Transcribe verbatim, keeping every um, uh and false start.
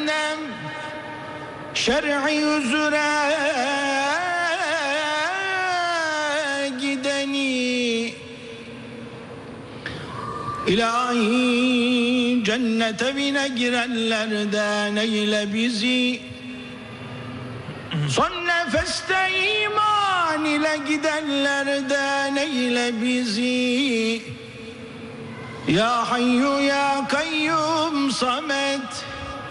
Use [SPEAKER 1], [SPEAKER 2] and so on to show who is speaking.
[SPEAKER 1] cehennem şer'i üzere gideni, İlahi cennet evine girenlerden eyle bizi. Son nefeste iman ile gidenlerden eyle bizi. Ya Hayyu ya Kayyum Samet,